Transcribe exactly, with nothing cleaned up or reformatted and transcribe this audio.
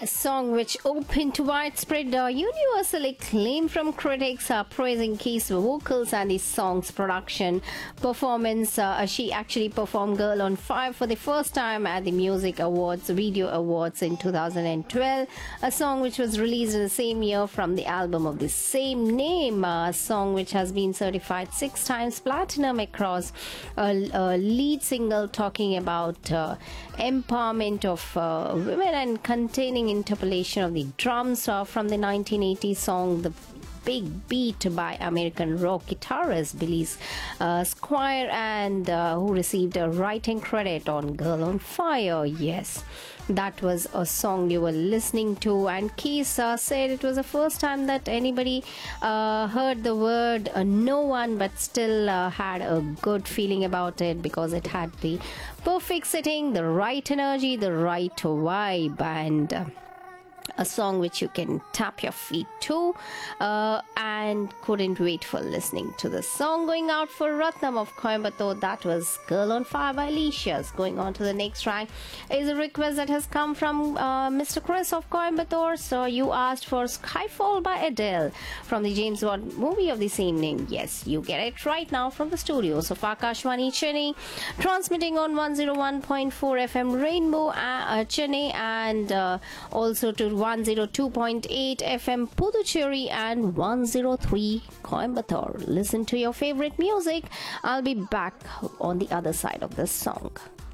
A song which opened to widespread uh, universal acclaim from critics uh, praising Key's vocals and his song's production performance. Uh, she actually performed Girl on Fire for the first time at the Music Awards, Video Awards in two thousand twelve, a song which was released in the same year from the album of the same name, a song which has been certified six times platinum across a, a lead single talking about uh, empowerment of uh, women and containing interpolation of the drums uh, from the nineteen eighty song The Big Beat by American rock guitarist Billy uh, Squier, and uh, who received a writing credit on Girl on Fire. Yes, that was a song you were listening to, and Keith uh, said it was the first time that anybody uh, heard the word uh, no one, but still uh, had a good feeling about it because it had the perfect setting, the right energy, the right vibe, and uh, a song which you can tap your feet to, uh, and couldn't wait for listening to the song. Going out for Ratnam of Coimbatore, that was Girl on Fire by Alicia's. Going on to the next track is a request that has come from uh, Mister Chris of Coimbatore. So you asked for Skyfall by Adele from the James Bond movie of the same name. Yes, you get it right now from the studios of Akashvani Chennai, transmitting on one oh one point four F M Rainbow uh, Chennai, and uh, also to one oh two point eight F M Puducherry and one oh three Coimbatore. Listen to your favorite music. I'll be back on the other side of this song.